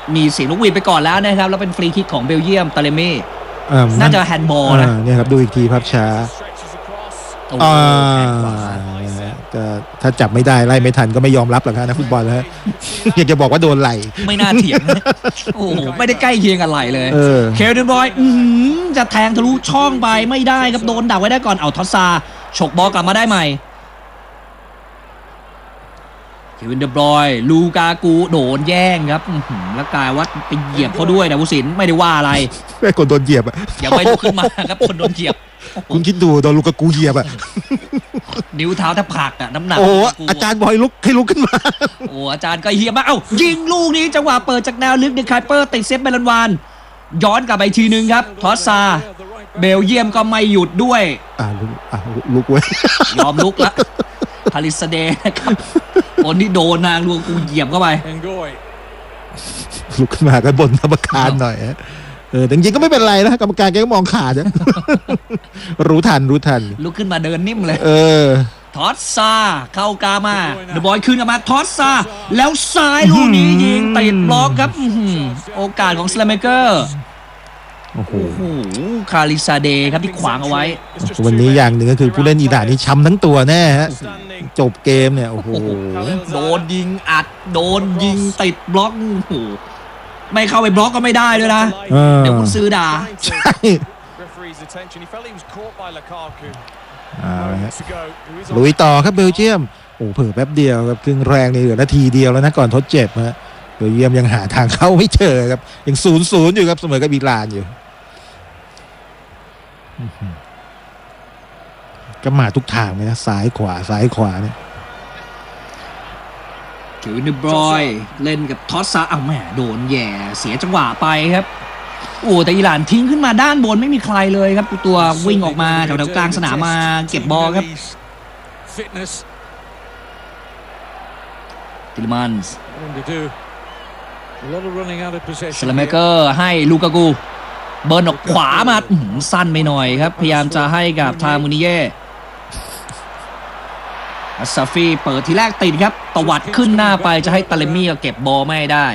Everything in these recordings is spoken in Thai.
มีเสียงนกหวีดไปก่อนแล้วนะครับแล้วเป็นฟรีคิกของเบลเยียมตาเลเม่น่าจะแฮนด์บอลนะเนี่ยครับดูอีกทีภาพช้าก็ถ้าจับไม่ได้ไล่ไม่ทันก็ไม่ยอมรับหรอกนะฟุตบอลแล้วอยากจะบอกว่าโดนไหลไม่น่าเถียงนะโอ้ไม่ได้ใกล้เคียงกันไหลเลยเคลเดนบอยจะแทงทะลุช่องไปไม่ได้ครับโดนดักไว้ได้ก่อนเอาทอสซาฉกบอลกลับมาได้ใหม่เควินเดบรอยลูกากูโดนแย่งครับแล้วกลายว่าไปเหยียบเขาด้วยนะผู้สินไม่ได้ว่าอะไรแม่คนโดนเหยียบอ่ะยังไม่ลุกขึ้นมาครับคนโดนเหยียบคุณคิดดูโดนลูกากูเหยียบอ่ะนิ้วเท้าแทบผักอ่ะน้ำหนักโอ้อาจารย์บอยลุกให้ลุกขึ้นมาโอ้อาจารย์ก็เหยียบมาเอ้ายิงลูกนี้จังหวะเปิดจากแนวลึกเดคายเปอร์ติดเซฟเบลันวานย้อนกลับไปทีนึงครับทอสซาเบลเยียมก็ไม่หยุดด้วยลุกเว้ยยอมลุกละคาริสเดครับคนที่โดนนางลูกากูเหยียบเข้าไปลุกขึ้นมาก็บ่นกรรมการหน่อยแต่จริงๆก็ไม่เป็นไรนะกรรมการแกก็มองขาดนะรู้ทันลุกขึ้นมาเดินนิ่มเลยทอสซาเข้ากามาเดอะบอยคืนกลับมาทอสซาแล้วซ้ายลูกนี้ยิงติดบล็อกครับโอกาสของสแลมเมเกอร์โอ้โหคาริซาเดครับที่ขวางเอาไว้วันนี้อย่างหนึ่งก็คือผู้เล่นอิหร่านนี่ช้ำทั้งตัวแน่ฮะจบเกมเนี่ยโอ้โหโดนยิงอัดโดนยิงติดบล็อกโอ้โหไม่เข้าไปบล็อกก็ไม่ได้ด้วยนะเดี๋ยวคุณซื้อด่าใช่ลุยต่อครับเบลเยียมโอ้เผื่อแป๊บเดียวครับครึ่งแรงนี่เหลือนาทีเดียวแล้วนะก่อนทดเจ็บฮะเบลเยียมยังหาทางเข้าไม่เจอครับยัง0-0อยู่ครับเสมอกับอิหร่านอยู่ก็มาทุกทางเลยนะซ้ายขวาเนี่ยถือเดบรอยเล่นกับทอสซาแหมโดนแย่เสียจังหวะไปครับโอ้แต่อิหร่านทิ้งขึ้นมาด้านบนไม่มีใครเลยครับตัววิ่งออกมาแถวกลางสนามมาเก็บบอลครับติลมันส์สแลมเมเกอร์ให้ลูกากูเบิร์นออกขวามาสั้นไปหน่อยครับพยายามจะให้กับทามูนิเย่อัสซาฟีเปิดทีแรกติดครับตวัดขึ้นหน้าไปจะให้ตาเลมี่เก็บบอลไม่ได้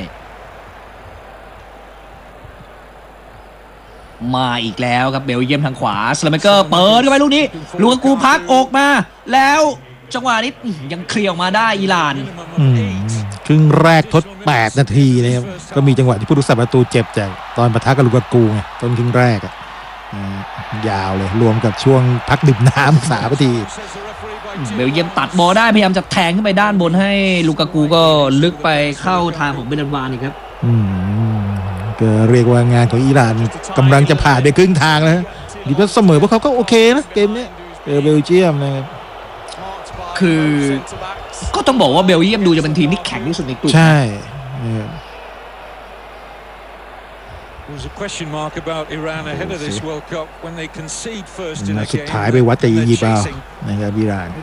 มาอีกแล้วครับเบลเยียมทางขวาสแลมเมเกอร์เปิดเข้าไปลูกนี้ลูกากูพักออกมาแล้วจังหวะนี้ยังเคลียร์ออกมาได้อิหร่านครึ่งแรกทด8นาทีนะครับก็มีจังหวะที่ผู้รักษาประตูเจ็บจากตอนปะทะกับลูกากูไงต้นครึ่งแรกยาวเลยรวมกับช่วงพักดื่มน้ำ3 นาทีเบลเยียมตัดบอลได้พยายามจะแทงขึ้นไปด้านบนให้ลูกากูก็ลึกไปเข้าทางของเบลันวานอีกครับก็เรียกว่างานของอิหร่านกำลังจะผ่านไปครึ่งทางแล้วดีก็เสมอพวกเขาก็โอเคนะเกมนี้เบลเยียมนะครับคือก็ต้องบอกว่าเบลเยียมดูจะเป็นทีมที่แข็งที่สุดในกลุ่มใช่สุดท้ายไปวัดแต่ยิงเอานะครับอิหร่าน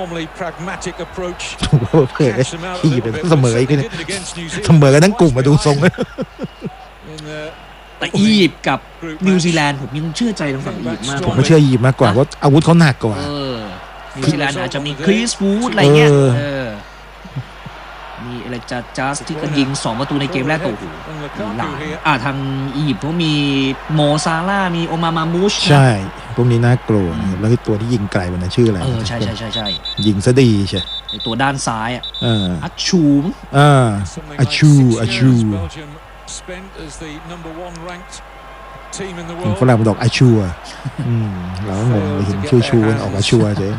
อียิปต์เสมออีกทีเสมอกันทั้งกลุ่มมาดูทรงแต่อียิปต์กับนิวซีแลนด์ผมยังเชื่อใจทางฝั่งอียิปต์มากผมก็เชื่ออียิปต์มากกว่าเพราะอาวุธเขาหนักกว่านิวซีแลนด์อาจจะมีคริสวูดอะไรเงี้ยมีอะไรจัสที่ก็ยิง2 ประตูในเกมแรกตัวหูหลังทางอียิปต์เขามีโมซาร่ามีโอมามามูชใช่พวกนี้น่ากลัวแล้วตัวที่ยิงไกลมันชื่ออะไรใช่ยิงซะดีใช่ในตัวด้านซ้ายอัชชูอัชชูฝรั่งมันดอกอาชัวเรางงเลยเห็นชูออกมาชัวเจ๊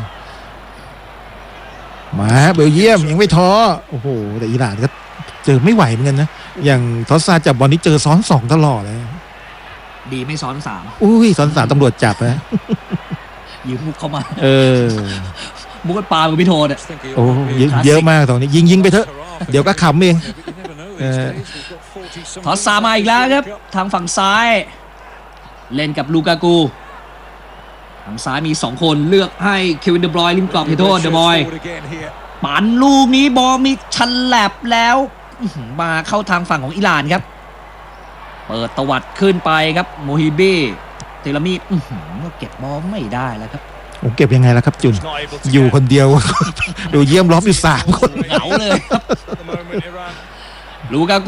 มาเบลเยียมยังไม่ท้อโอ้โหแต่อิหร่านก็เจอไม่ไหวเหมือนกันนะอย่างทอสซาจับบอลนี้เจอซ้อน2ตลอดเลยดีไม่ซ้อน3 อุ้ยซ้อน3ตำรวจจับนะยิงมุกเข้ามามุกปามือพิโทนโอ้เยอะมากตอนนี้ยิงไปเถอะเดี๋ยวก็ขำเองทอสซามาอีกแล้วครับทางฝั่งซ้ายเล่นกับลูกากูทางซ้ายมี2 คนเลือกให้เควินเดบรอยริมกรอบเขตโทษเดบรอยปั่นลูกนี้บอลมีชันแลบแล้วมาเข้าทางฝั่งของอิหร่านครับเปิดตวัดขึ้นไปครับโมฮิบีเทลามีเก็บบอลไม่ได้แล้วครับผมเก็บยังไงล่ะครับจุนอยู่คนเดียวดูเยี่ยมล้อมอยู่3 คนเหงาเลยครับลูกา